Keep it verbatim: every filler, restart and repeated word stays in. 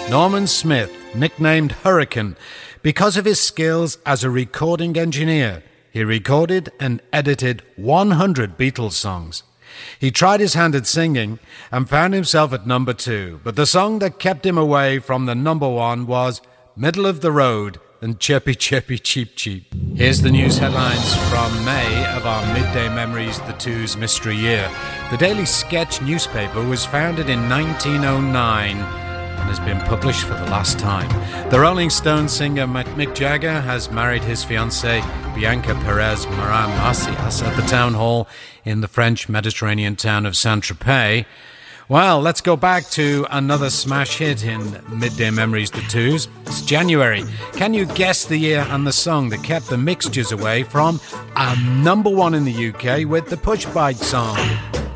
Norman Smith, nicknamed Hurricane, because of his skills as a recording engineer. He recorded and edited one hundred Beatles songs. He tried his hand at singing and found himself at number two, but the song that kept him away from the number one was Middle of the Road and Chirpy Chirpy Cheep Cheep. Here's the news headlines from May of our Midday Memories, the Two's Mystery Year. The Daily Sketch newspaper was founded in nineteen oh nine and has been published for the last time. The Rolling Stones singer Mick Jagger has married his fiancée Bianca Perez Macias at the town hall in the French Mediterranean town of Saint-Tropez. Well, let's go back to another smash hit in Midday Memories, the Two's. It's January. Can you guess the year and the song that kept the Mixtures away from a number one in the U K with the Push Bike song?